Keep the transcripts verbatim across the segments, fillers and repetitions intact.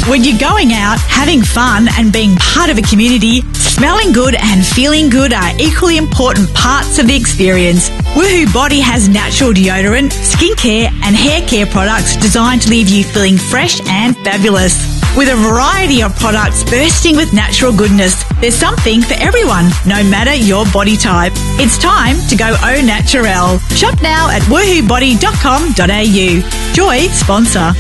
When you're going out, having fun and being part of a community, smelling good and feeling good are equally important parts of the experience. Woohoo Body has natural deodorant, skincare and hair care products designed to leave you feeling fresh and fabulous. With a variety of products bursting with natural goodness, there's something for everyone, no matter your body type. It's time to go au naturel. Shop now at woohoo body dot com dot a u. Joy sponsor.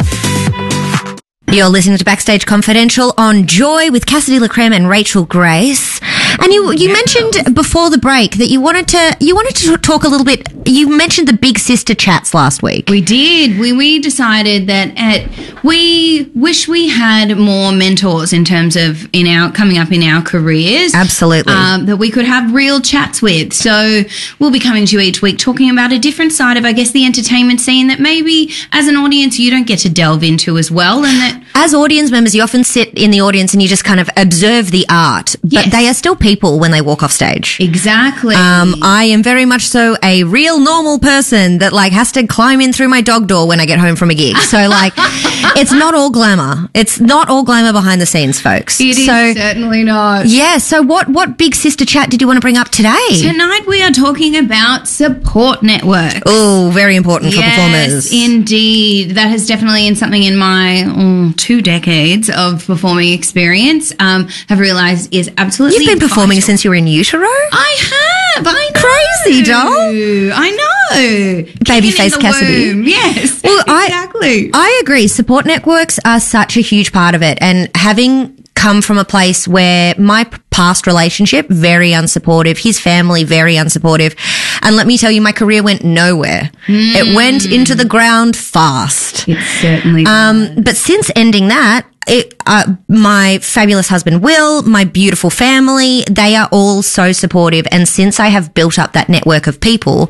You're listening to Backstage Confidential on Joy with Cassidy LaCreme and Rachel Grace. And you you yeah. mentioned before the break that you wanted to you wanted to talk a little bit. You mentioned the Big Sister chats last week. We did. We we decided that at, we wish we had more mentors in terms of in our coming up in our careers. Absolutely. Um, that we could have real chats with. So we'll be coming to you each week talking about a different side of, I guess, the entertainment scene that maybe as an audience you don't get to delve into as well, and that. As audience members, you often sit in the audience and you just kind of observe the art, yes. but they are still people when they walk off stage. Exactly. Um, I am very much so a real normal person that like has to climb in through my dog door when I get home from a gig. So like, it's not all glamour. It's not all glamour behind the scenes, folks. It so, is certainly not. Yeah. So what, what Big Sister chat did you want to bring up today? Tonight we are talking about support networks. Oh, very important for yes, performers. Indeed. That has definitely been something in my oh, two decades of performing experience um, have realised is absolutely You've been performing vital. Since you were in utero? I have. I know. Crazy, doll. I know. Babyface Cassidy. Womb. Yes. Well, exactly. I, I agree. Support networks are such a huge part of it. And having come from a place where my past relationship, very unsupportive, his family, very unsupportive. And let me tell you, my career went nowhere. Mm. It went into the ground fast. It certainly um, But since ending that, It, uh, my fabulous husband, Will, my beautiful family, they are all so supportive. And since I have built up that network of people,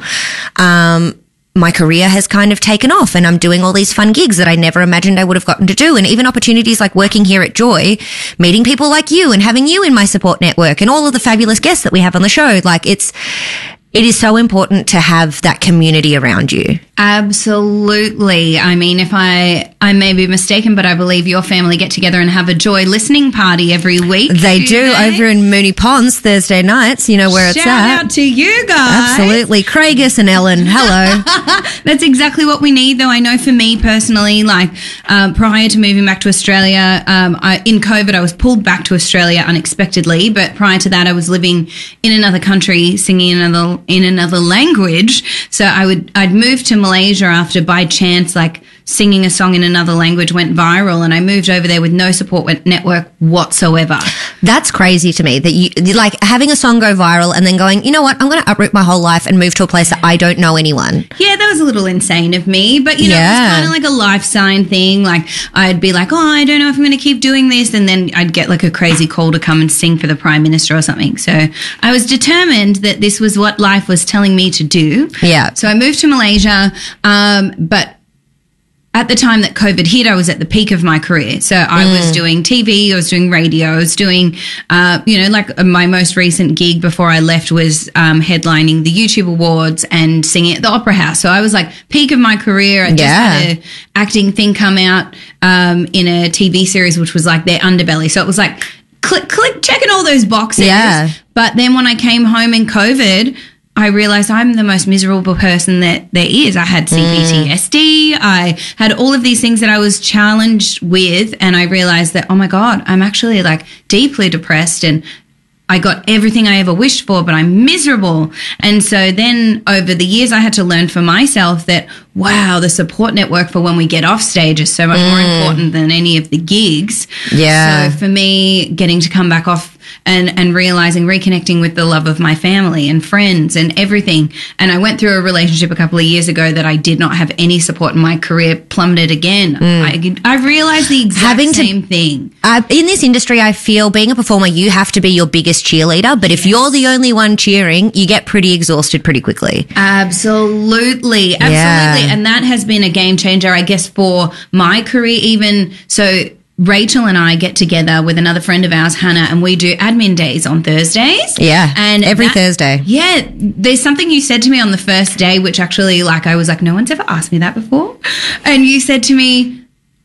um, my career has kind of taken off and I'm doing all these fun gigs that I never imagined I would have gotten to do. And even opportunities like working here at Joy, meeting people like you and having you in my support network and all of the fabulous guests that we have on the show. Like it's, it is so important to have that community around you. Absolutely. I mean, if I, I may be mistaken, but I believe your family get together and have a Joy listening party every week. They do, do they? over in Moonee Ponds Thursday nights. You know where Shout it's at. Shout out to you guys. Absolutely. Craigus and Ellen, hello. That's exactly what we need, though. I know for me personally, like um, prior to moving back to Australia, um, I, in COVID, I was pulled back to Australia unexpectedly. But prior to that, I was living in another country, singing in another in another language. So I would I'd moved to Malaysia after by chance, like singing a song in another language went viral, and I moved over there with no support network whatsoever. That's crazy to me that you like having a song go viral and then going, you know what, I'm going to uproot my whole life and move to a place that I don't know anyone. Yeah, that was a little insane of me, but you know, yeah. it was kind of like a life sign thing. Like I'd be like, oh, I don't know if I'm going to keep doing this, and then I'd get like a crazy call to come and sing for the Prime Minister or something. So I was determined that this was what life was telling me to do. Yeah. So I moved to Malaysia, um, but at the time that COVID hit, I was at the peak of my career. So I mm. was doing T V, I was doing radio, I was doing, uh, you know, like my most recent gig before I left was um, headlining the YouTube Awards and singing at the Opera House. So I was like peak of my career. I just yeah. had a acting thing come out um, in a T V series, which was like their Underbelly. So it was like click, click, checking all those boxes. Yeah. But then when I came home in COVID, I realised I'm the most miserable person that there is. I had C P T S D. Mm. I had all of these things that I was challenged with, and I realised that, oh my God, I'm actually like deeply depressed, and I got everything I ever wished for, but I'm miserable. And so then over the years, I had to learn for myself that, wow, the support network for when we get off stage is so much mm. more important than any of the gigs. Yeah. So for me, getting to come back off and, and realizing, reconnecting with the love of my family and friends and everything. And I went through a relationship a couple of years ago that I did not have any support, and my career plummeted again. Mm. I, I realized the exact Having same to, thing. Uh, in this industry, I feel being a performer, you have to be your biggest cheerleader. But yes. if you're the only one cheering, you get pretty exhausted pretty quickly. Absolutely. Absolutely. Yeah. And that has been a game changer, I guess, for my career even. So Rachel and I get together with another friend of ours, Hannah, and we do admin days on Thursdays. Yeah, and every that, Thursday. Yeah, there's something you said to me on the first day, which actually, like, I was like, no one's ever asked me that before. And you said to me,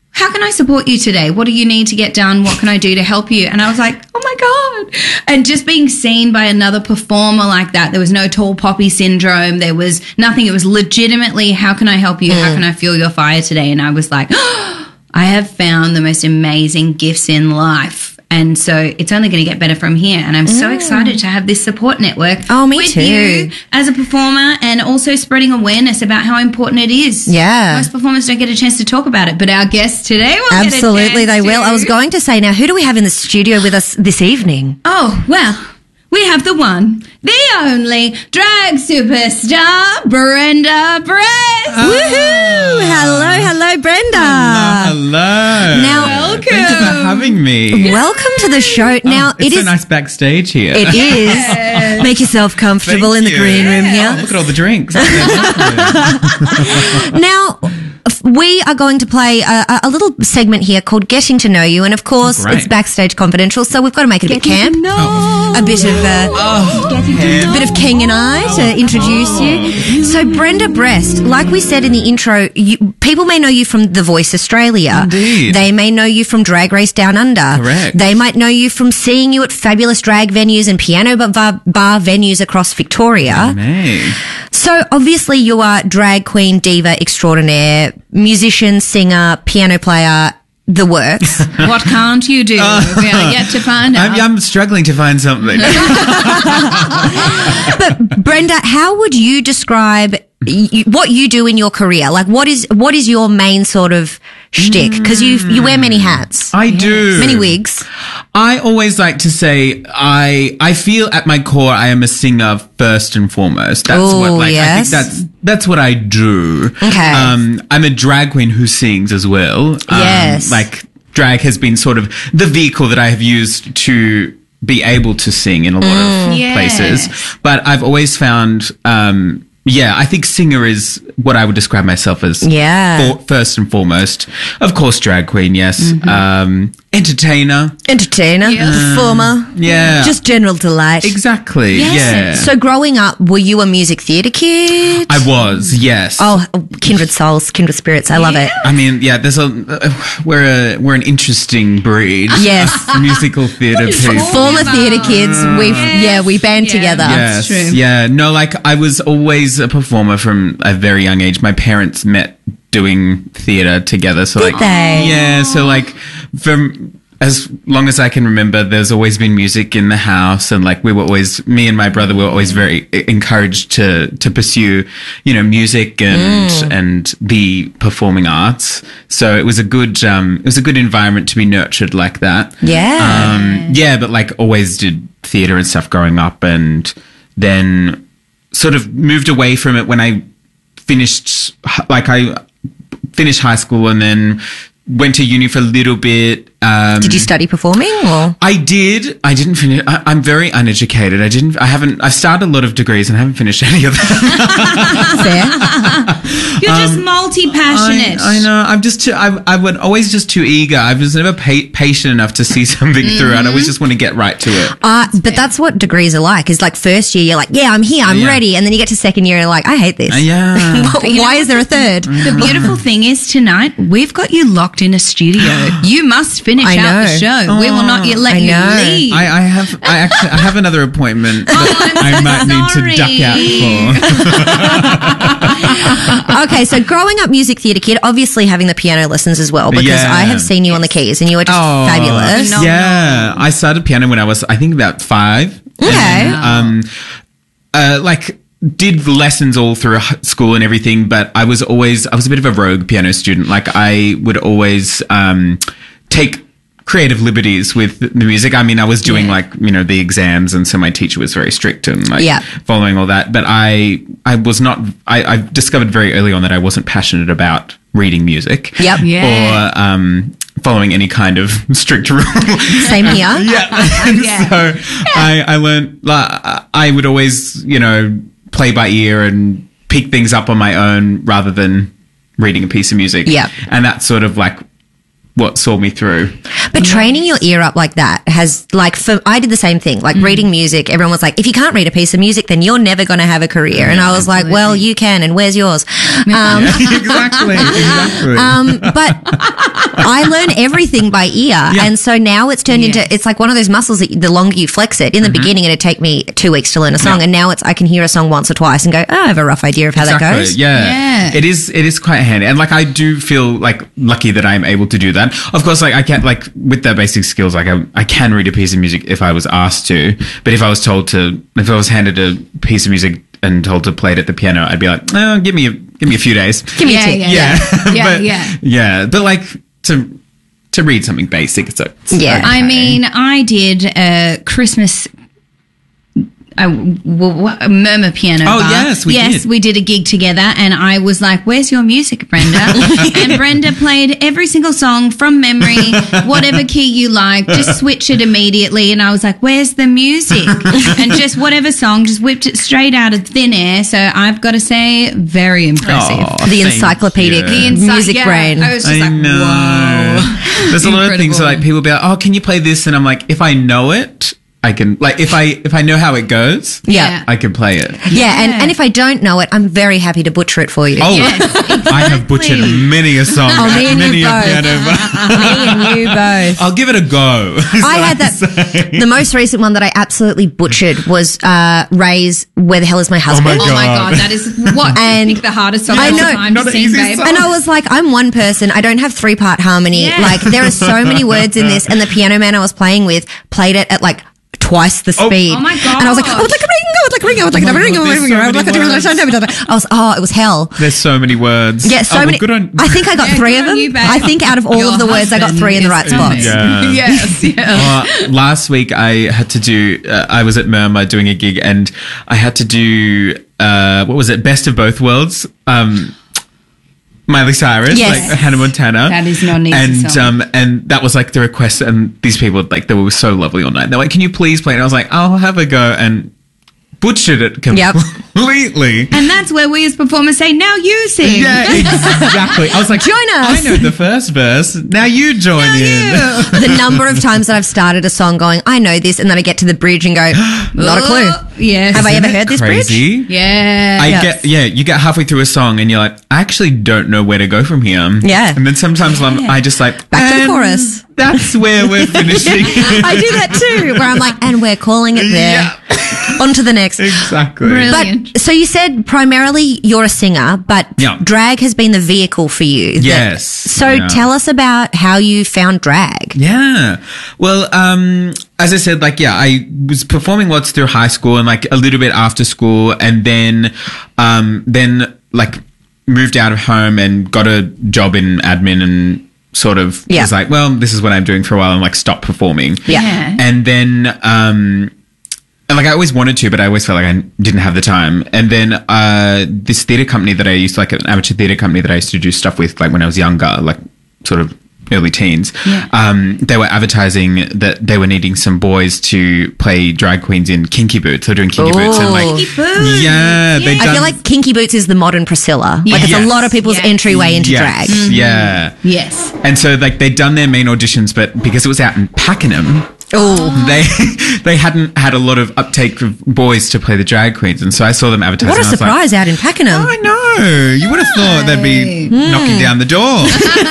how can I support you today? What do you need to get done? What can I do to help you? And I was like, oh my God. And just being seen by another performer like that, there was no tall poppy syndrome. There was nothing. It was legitimately, how can I help you? Mm. How can I fuel your fire today? And I was like, oh, I have found the most amazing gifts in life. And so it's only going to get better from here. And I'm mm. so excited to have this support network oh, me with too. you as a performer, and also spreading awareness about how important it is. Yeah. Most performers don't get a chance to talk about it, but our guests today will Absolutely, get a chance they will. to. I was going to say, now, who do we have in the studio with us this evening? Oh, well, we have the one, the only drag superstar, Brenda Brest. Oh. Woohoo! Hello, hello, Brenda. Hello, hello. Now, welcome. Thank you for having me. Welcome to the show. Now, oh, it's it so is nice backstage here. It is. Make yourself comfortable Thank in the you. green room Oh, here. look at all the drinks. Now, f- we are going to play a, a little segment here called Getting to Know You. And of course, Oh, great. it's backstage confidential, so we've got to make it a bit camp. Oh. A bit of uh, Oh, a bit of King and I to introduce you. So, Brenda Brest, like we said in the intro, you, people may know you from The Voice Australia. Indeed. They may know you from Drag Race Down Under. Correct. They might know you from seeing you at fabulous drag venues and piano bar, bar venues across Victoria. May. So, obviously, you are drag queen, diva extraordinaire, musician, singer, piano player, the works. What can't you do? We are yet to find out. I'm, I'm struggling to find something. But Brenda, how would you describe y- what you do in your career? Like, what is what is your main sort of shtick? Because you you wear many hats, I do. many wigs. I always like to say I I feel at my core I am a singer first and foremost. That's Ooh, what like yes. I think that's that's what I do. Okay. Um I'm a drag queen who sings as well. Um, Yes. Like drag has been sort of the vehicle that I have used to be able to sing in a lot of Yes. places. But I've always found um yeah, I think singer is what I would describe myself as. Yeah. For, first and foremost. Of course, drag queen, yes. Um, entertainer. Entertainer, performer, Yeah. just general delight. Exactly. Yes. Yeah. So, growing up, were you a music theatre kid? I was, yes. Oh, kindred souls, kindred spirits. I love it. I mean, yeah, there's a, uh, we're a, we're an interesting breed. Yes. Musical theatre people. Former theatre kids, we yeah, we band Yeah. together. Yes. true. Yeah. No, like I was always a performer from a very young age. My parents met doing theatre together. So Did like, they? yeah. So like, from as long as I can remember, there's always been music in the house, and like we were always, me and my brother were always very encouraged to to pursue, you know, music and Mm. and the performing arts. So it was a good um it was a good environment to be nurtured like that. Yeah. Um, yeah, but like always did theatre and stuff growing up, and then sort of moved away from it when I finished, like I finished high school and then went to uni for a little bit. Um, Did you study performing or? I did. I didn't finish. I, I'm very uneducated. I didn't. I haven't. I've started a lot of degrees and haven't finished any of them. Fair. You're just multi-passionate. I, I know. I'm just too. I, I would always just too eager. I was never pa- patient enough to see something through. I always just want to get right to it. Uh, but that's what degrees are like. Is like first year, you're like, yeah, I'm here, I'm Yeah. ready. And then you get to second year and you're like, I hate this. Uh, yeah. Why is there a third? The beautiful thing is tonight, we've got you locked in a studio. You must finish I out know. the show. We will not yet let I you know. leave. I, I have. I actually. I have another appointment that Oh, I'm I so might need to duck out for. Okay, so growing up music theatre kid, obviously having the piano lessons as well, because Yeah. I have seen you on the keys and you are just Oh, fabulous. No, yeah, I started piano when I was, I think, about five. Okay. And, um, uh, like did lessons all through h- school and everything, but I was always, I was a bit of a rogue piano student. Like I would always um, take creative liberties with the music. I mean, I was doing Yeah. like, you know, the exams, and so my teacher was very strict and like Yeah. following all that. But I, I was not, I, I discovered very early on that I wasn't passionate about reading music. Yep. Yeah. Or, um, following any kind of strict rule. Same here. Yeah. And Yeah. so I, I learned, like, I would always, you know, play by ear and pick things up on my own rather than reading a piece of music. Yeah. And that's sort of like what saw me through. But training your ear up like that has, like, for, I did the same thing. Like, reading music, everyone was like, if you can't read a piece of music, then you're never going to have a career. And I was like, well, you can, and where's yours? Um, exactly. Exactly. um, but I learn everything by ear. And so now it's turned Yes. into, it's like one of those muscles that the longer you flex it. In the Mm-hmm. beginning, it'd take me two weeks to learn a song. Yeah. And now it's, I can hear a song once or twice and go, oh, I have a rough idea of how that goes. Yeah. Yeah. It is it is quite handy. And like I do feel like lucky that I'm able to do that. Of course, like I can't like with the basic skills, like I, I can read a piece of music if I was asked to. But if I was told to if I was handed a piece of music and told to play it at the piano, I'd be like, oh, give me a give me a few days. Give me Yeah, a tip. yeah. Yeah. Yeah, but, yeah. Yeah. But like to to read something basic, so it's Yeah. okay. I mean, I did a Christmas. A, a murmur piano Oh, bar. yes, we yes, did. we did a gig together, and I was like, "Where's your music, Brenda?" And Brenda played every single song from memory, whatever key you like, just switch it immediately. And I was like, "Where's the music?" And just whatever song, just whipped it straight out of thin air. So I've got to say, very impressive. Aw, The thank encyclopedic you. The inside- music yeah, brain. I was just I like, know. "Whoa!" There's a lot of things that, Incredible. like people be like, "Oh, can you play this?" And I'm like, if I know it, I can. Like if I if I know how it goes, Yeah. I can play it. Yeah, and, Yeah. and if I don't know it, I'm very happy to butcher it for you. Oh, Yes, I have butchered exactly. many a song, Oh, me and many you a both. piano. bar. Me and you both. I'll give it a go. I had that. The most recent one that I absolutely butchered was uh, Ray's "Where the Hell Is My Husband." Oh my god, that is what And I think the hardest song I of all know, time not to an sing, easy babe. song. And I was like, I'm one person. I don't have three part harmony. Yeah. Like there are so many words in this, and the piano man I was playing with played it at like twice the speed. oh my And I was like, I would like a ring, I would like a ring, I would like Oh a my ring, I God, would like a ring, there's so I would like a many ring. words. I was, oh, it was hell. There's so many words. Yeah, so Oh, well, many. Good on. I think I got Yeah, three good of on them. you, babe. I think out of all Your of the words, I got three in the right husband spots. is- Yeah. yes, yeah. Uh, last week I had to do. Uh, I was at Murmur doing a gig, and I had to do. Uh, what was it? Best of both worlds. Um, Miley Cyrus, Yes. like Hannah Montana. That is not an easy and song. um, and that was like the request, and these people like they were so lovely all night. They're like, "Can you please play?" And I was like, "I'll have a go," and butchered it Yep. completely. And that's where we as performers say, now you sing. Yeah, exactly. I was like, Join us. I know the first verse. Now you join in. The number of times that I've started a song going, I know this, and then I get to the bridge and go, not a clue. Oh, yes. Have I Isn't ever it heard this crazy? bridge? Yeah. I Yes. get yeah. You get halfway through a song and you're like, I actually don't know where to go from here. Yeah. and then sometimes I'm, I just like Back to the "And chorus." That's where we're finishing. I do that too, where I'm like, and we're calling it there. Yeah. On to the next. Exactly. Brilliant. But so you said primarily you're a singer, but Yeah. drag has been the vehicle for you. that- Yes. So Yeah. tell us about how you found drag. Yeah. Well, um, as I said, like, yeah, I was performing lots through high school and like a little bit after school, and then, um, then like moved out of home and got a job in admin and sort of Yeah. was like, well, this is what I'm doing for a while, and like stopped performing. Yeah. Yeah. And then, um, and like I always wanted to, but I always felt like I didn't have the time. And then, uh, this theatre company that I used to, like an amateur theatre company that I used to do stuff with, like when I was younger, like sort of early teens, Yeah. um, they were advertising that they were needing some boys to play drag queens in kinky boots. They're doing kinky boots and Ooh. like, Kinky boots. yeah, they Yeah. I done, feel like Kinky Boots is the modern Priscilla. Like it's Yes. a lot of people's Yes. entryway into yes, drag. yeah. Yes. And so like they'd done their main auditions, but because it was out in Pakenham, Oh, they they hadn't had a lot of uptake of boys to play the drag queens, and so I saw them advertising. what a and I was like, surprise out in Pakenham. I know. You would have thought they'd be knocking down the door.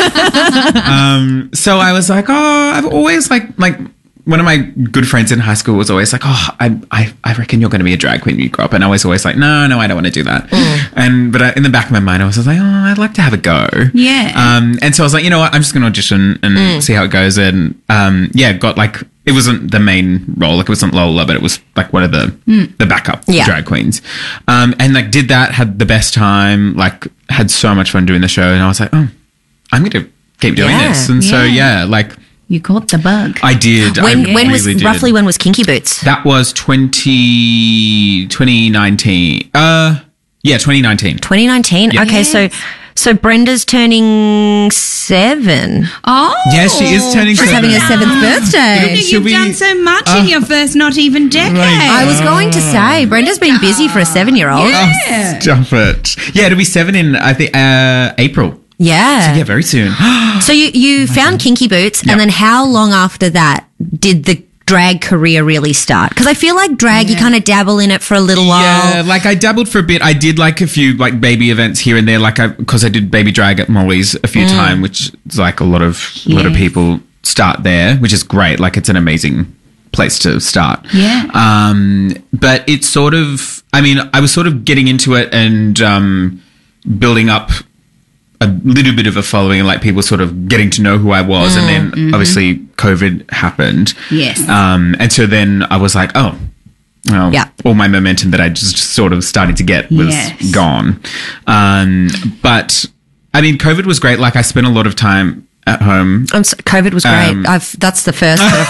um, so I was like, oh, I've always like like one of my good friends in high school was always like, oh, I I, I reckon you're going to be a drag queen when you grow up, and I was always like, no, no, I don't want to do that. And but I, in the back of my mind, I was like, oh, I'd like to have a go. Yeah. Um, and so I was like, you know what, I'm just going to audition and see how it goes, and um, yeah, got like. It wasn't the main role, like it wasn't Lola, but it was like one of the the backup Yeah. drag queens. Um, and like did that, had the best time, like had so much fun doing the show, and I was like, oh, I'm going to keep doing Yeah. this. And so Yeah. yeah, like You caught the bug. I did. When I when was really did. roughly when was Kinky Boots? That was twenty, twenty nineteen. Uh, yeah, twenty nineteen. twenty nineteen. Yeah. Okay, so so Brenda's turning seven. Oh. Yeah, she is turning She's having her seventh birthday. You've She'll be- done so much uh, in your first not even decade. I was going to say Brenda's been busy for a seven-year-old. Yeah. Oh, stop it. Yeah, it'll be seven in I think uh, April. Yeah. Yeah, very soon. So you you found Kinky Boots, Yeah. and then how long after that did the drag career really start? Because I feel like drag, you kind of dabble in it for a little Yeah, while. like I dabbled for a bit. I did like a few like baby events here and there, like I because I did baby drag at Molly's a few times, which is like a lot of a lot of Yes. people start there, which is great. Like it's an amazing place to start. Yeah. Um, but it's sort of, I mean, I was sort of getting into it and um, building up a little bit of a following and like people sort of getting to know who I was. And then obviously COVID happened. Yes. Um, and so then I was like, oh, well, Yeah. all my momentum that I just sort of started to get was Yes. gone. Um, but I mean, COVID was great. Like I spent a lot of time at home. I'm so, COVID was great. Um, I've that's the first. sort of-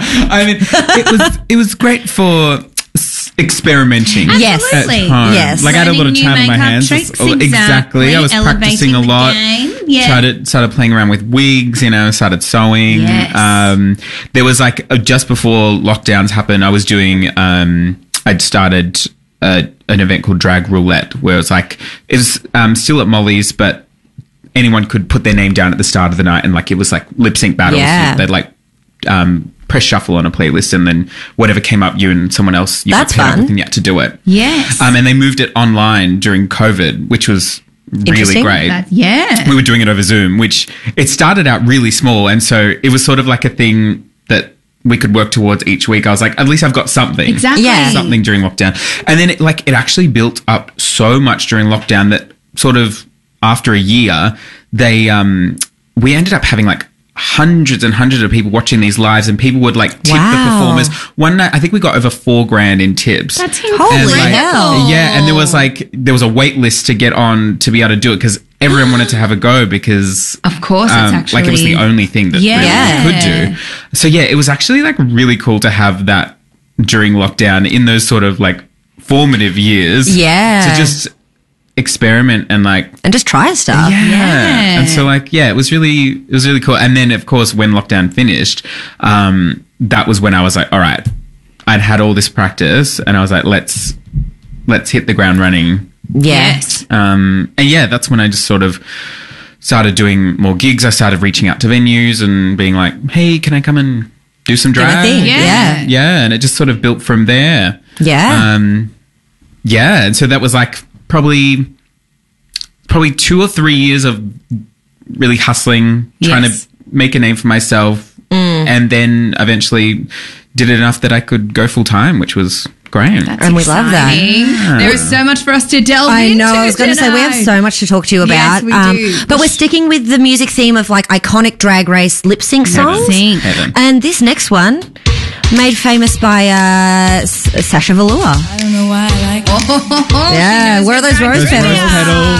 I mean, it was it was great for s- experimenting. Yes. At Absolutely. home. Yes. Like I had a lot of Learning time new on my makeup hands. tricks, Oh, exactly. I was exactly. practicing a Elevating the lot. game. Yeah. Started started playing around with wigs. You know, started sewing. Yes. Um, there was like uh, just before lockdowns happened, I was doing. Um, I'd started uh, an event called Drag Roulette, where it was like it was um, still at Molly's, but anyone could put their name down at the start of the night, and like it was like lip sync battles. Yeah. They'd like um, press shuffle on a playlist, and then whatever came up, you and someone else you That's got paired up fun. with, and you had to do it. Yes. Um, and they moved it online during COVID, which was really Interesting. great. That- yeah. We were doing it over Zoom, which it started out really small, and so it was sort of like a thing that we could work towards each week. I was like, at least I've got something. Exactly. Yeah. Something during lockdown. And then it like it actually built up so much during lockdown that sort of after a year, they um we ended up having like hundreds and hundreds of people watching these lives, and people would like tip Wow. the performers. One night I think we got over four grand in tips. That's Holy incredible. like, hell. Yeah, and there was like there was a wait list to get on to be able to do it because everyone wanted to have a go because Of course, it's um, like it was the actually- only thing that Yeah. really we could do. So yeah, it was actually like really cool to have that during lockdown in those sort of like formative years. Yeah. to just experiment and like and just try stuff. yeah. Yeah. And so like, yeah, it was really, it was really cool. And then of course, when lockdown finished, um, that was when I was like, all right, I'd had all this practice and I was like, let's, let's hit the ground running. Yeah. Yes. Um, and yeah, that's when I just sort of started doing more gigs. I started reaching out to venues and being like, hey, can I come and do some Do my drag? thing. Yeah. Yeah. Yeah. And it just sort of built from there. Yeah. Um, yeah. And so that was like probably, probably two or three years of really hustling, trying Yes. to make a name for myself. And then eventually did it enough that I could go full time, which was great. That's And we love that. exciting. There is so much for us to delve I into. know. I was going to say we have tonight. so much to talk to you Yes, about. we do. But we're sticking with the music theme of like iconic Drag Race lip sync songs. sync. Heaven. And this next one, made famous by uh, S- Sasha Velour. I don't know why I like. Oh, Yeah, she knows where are her those drag rose trivia. petals? Petals.